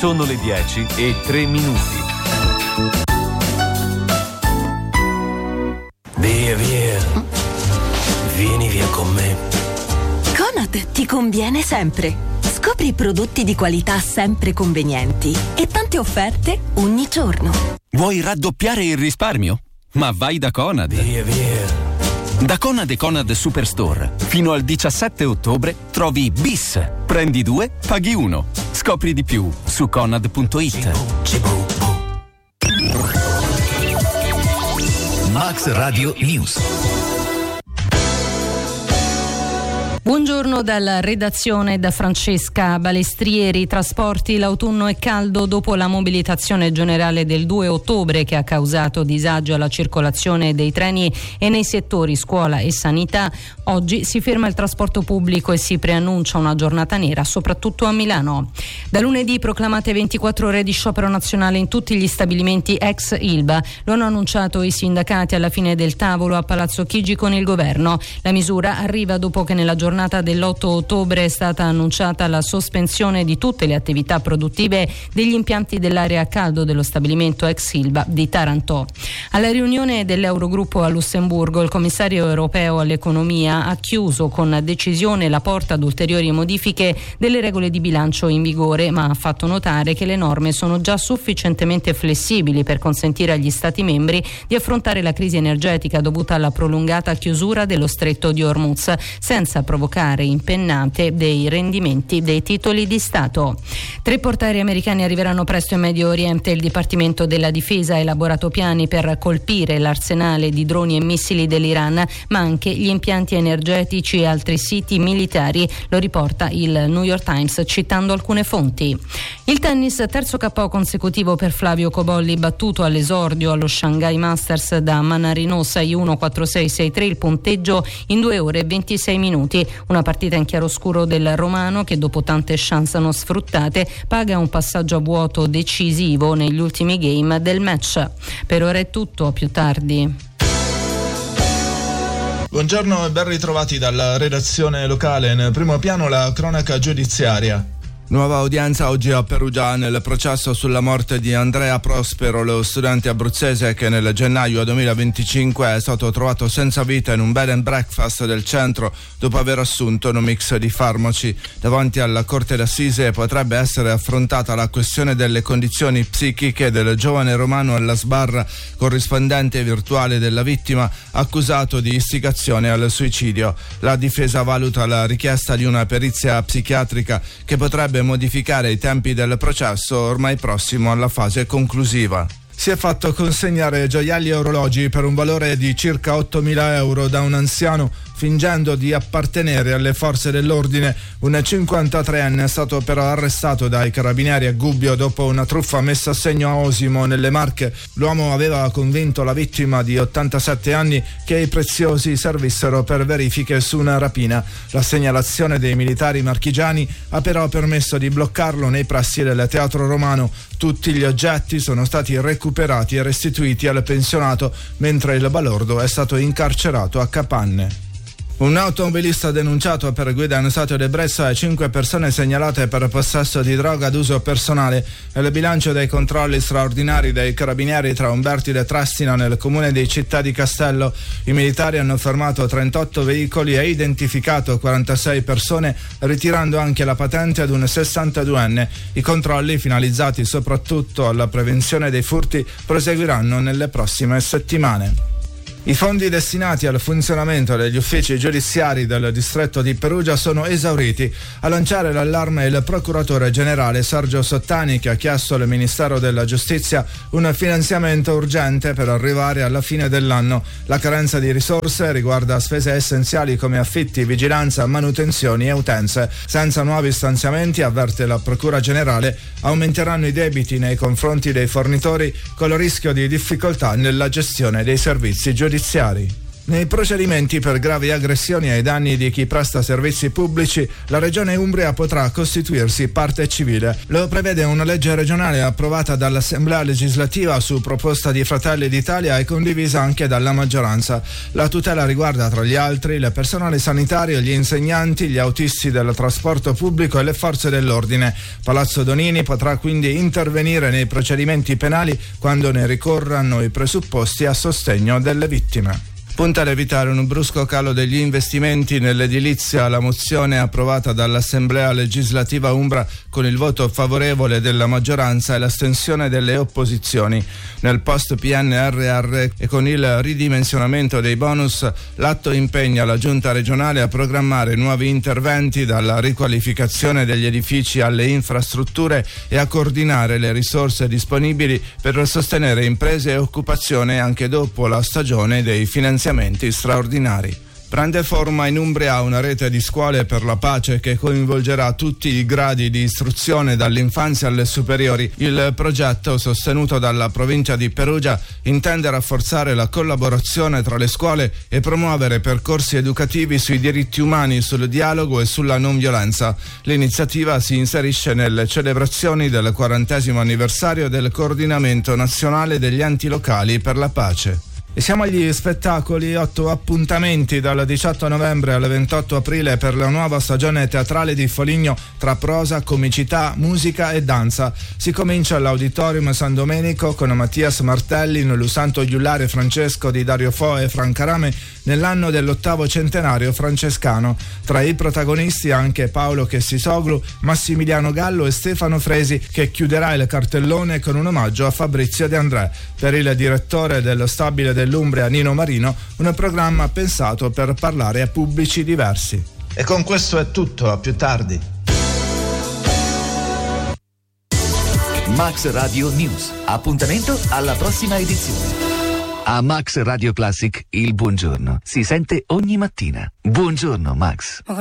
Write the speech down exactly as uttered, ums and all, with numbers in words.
Sono le dieci e tre minuti. Via, via. Vieni via con me. Conad ti conviene sempre. Scopri prodotti di qualità sempre convenienti e tante offerte ogni giorno. Vuoi raddoppiare il risparmio? Ma vai da Conad. Via, via. Da Conad e Conad Superstore fino al diciassette ottobre trovi bis. Prendi due, paghi uno. Scopri di più su conad punto it. Max Radio News. Buongiorno dalla redazione da Francesca Balestrieri. Trasporti, l'autunno è caldo dopo la mobilitazione generale del due ottobre che ha causato disagio alla circolazione dei treni e nei settori scuola e sanità. Oggi si ferma il trasporto pubblico e si preannuncia una giornata nera soprattutto a Milano. Da lunedì proclamate ventiquattro ore di sciopero nazionale in tutti gli stabilimenti ex Ilva. Lo hanno annunciato i sindacati alla fine del tavolo a Palazzo Chigi con il governo. La misura arriva dopo che nella giornata dell'otto ottobre è stata annunciata la sospensione di tutte le attività produttive degli impianti dell'area a caldo dello stabilimento ex Ilva di Taranto. Alla riunione dell'Eurogruppo a Lussemburgo il commissario europeo all'economia ha chiuso con decisione la porta ad ulteriori modifiche delle regole di bilancio in vigore, ma ha fatto notare che le norme sono già sufficientemente flessibili per consentire agli Stati membri di affrontare la crisi energetica dovuta alla prolungata chiusura dello stretto di Hormuz, senza provocare impennate dei rendimenti dei titoli di Stato. Tre portaerei americani arriveranno presto in Medio Oriente. Il Dipartimento della Difesa ha elaborato piani per colpire l'arsenale di droni e missili dell'Iran, ma anche gli impianti energetici e altri siti militari, lo riporta il New York Times citando alcune fonti. Il tennis, terzo K O consecutivo per Flavio Cobolli, battuto all'esordio allo Shanghai Masters da Mannarino sei uno quattro sei sei tre, il punteggio in due ore e ventisei minuti. Una partita in chiaroscuro del romano che dopo tante chance non sfruttate paga un passaggio a vuoto decisivo negli ultimi game del match. Per ora è tutto, a più tardi. Buongiorno e ben ritrovati dalla redazione locale. Nel primo piano la cronaca giudiziaria. Nuova udienza oggi a Perugia nel processo sulla morte di Andrea Prospero, lo studente abruzzese che nel gennaio duemilaventicinque è stato trovato senza vita in un bed and breakfast del centro dopo aver assunto un mix di farmaci. Davanti alla Corte d'Assise potrebbe essere affrontata la questione delle condizioni psichiche del giovane romano alla sbarra, corrispondente virtuale della vittima, accusato di istigazione al suicidio. La difesa valuta la richiesta di una perizia psichiatrica che potrebbe modificare i tempi del processo ormai prossimo alla fase conclusiva. Si è fatto consegnare gioielli e orologi per un valore di circa ottomila euro da un anziano fingendo di appartenere alle forze dell'ordine. Un cinquantatreenne è stato però arrestato dai carabinieri a Gubbio dopo una truffa messa a segno a Osimo nelle Marche. L'uomo aveva convinto la vittima di ottantasette anni che i preziosi servissero per verifiche su una rapina. La segnalazione dei militari marchigiani ha però permesso di bloccarlo nei pressi del Teatro Romano. Tutti gli oggetti sono stati recuperati e restituiti al pensionato, mentre il balordo è stato incarcerato a Capanne. Un automobilista denunciato per guida in stato di ebbrezza e cinque persone segnalate per possesso di droga ad uso personale. Nel bilancio dei controlli straordinari dei carabinieri tra Umbertide e Trastina nel comune di Città di Castello, i militari hanno fermato trentotto veicoli e identificato quarantasei persone, ritirando anche la patente ad un sessantaduenne. I controlli, finalizzati soprattutto alla prevenzione dei furti, proseguiranno nelle prossime settimane. I fondi destinati al funzionamento degli uffici giudiziari del distretto di Perugia sono esauriti. A lanciare l'allarme il procuratore generale Sergio Sottani, che ha chiesto al Ministero della Giustizia un finanziamento urgente per arrivare alla fine dell'anno. La carenza di risorse riguarda spese essenziali come affitti, vigilanza, manutenzioni e utenze. Senza nuovi stanziamenti, avverte la Procura Generale, aumenteranno i debiti nei confronti dei fornitori, con il rischio di difficoltà nella gestione dei servizi giudiziari. Nei procedimenti per gravi aggressioni ai danni di chi presta servizi pubblici, la Regione Umbria potrà costituirsi parte civile. Lo prevede una legge regionale approvata dall'Assemblea legislativa su proposta di Fratelli d'Italia e condivisa anche dalla maggioranza. La tutela riguarda, tra gli altri, il personale sanitario, gli insegnanti, gli autisti del trasporto pubblico e le forze dell'ordine. Palazzo Donini potrà quindi intervenire nei procedimenti penali quando ne ricorrano i presupposti a sostegno delle vittime. Punta ad evitare un brusco calo degli investimenti nell'edilizia la mozione approvata dall'Assemblea legislativa umbra con il voto favorevole della maggioranza e l'astensione delle opposizioni. Nel post P N R R e con il ridimensionamento dei bonus, l'atto impegna la Giunta regionale a programmare nuovi interventi dalla riqualificazione degli edifici alle infrastrutture e a coordinare le risorse disponibili per sostenere imprese e occupazione anche dopo la stagione dei finanziamenti straordinari. Prende forma in Umbria una rete di scuole per la pace che coinvolgerà tutti i gradi di istruzione dall'infanzia alle superiori. Il progetto, sostenuto dalla provincia di Perugia, intende rafforzare la collaborazione tra le scuole e promuovere percorsi educativi sui diritti umani, sul dialogo e sulla non violenza. L'iniziativa si inserisce nelle celebrazioni del quarantesimo anniversario del Coordinamento Nazionale degli Enti Locali per la Pace. E siamo agli spettacoli, otto appuntamenti dal diciotto novembre al ventotto aprile per la nuova stagione teatrale di Foligno tra prosa, comicità, musica e danza. Si comincia all'Auditorium San Domenico con Mattias Martelli, Lusanto Giullare Francesco di Dario Fo e Francarame nell'anno dell'ottavo centenario francescano. Tra i protagonisti anche Paolo Chessisoglu, Massimiliano Gallo e Stefano Fresi, che chiuderà il cartellone con un omaggio a Fabrizio De André. Per il direttore dello stabile dell'Umbria Nino Marino, un programma pensato per parlare a pubblici diversi. E con questo è tutto, a più tardi. Max Radio News. Appuntamento alla prossima edizione. A Max Radio Classic il buongiorno si sente ogni mattina. Buongiorno Max.